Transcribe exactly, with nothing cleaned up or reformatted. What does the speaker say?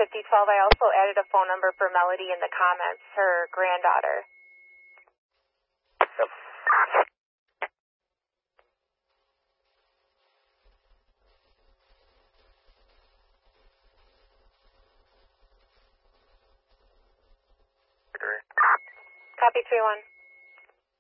fifty twelve. I also added a phone number for Melody in the comments, her granddaughter. Yep. Copy three one.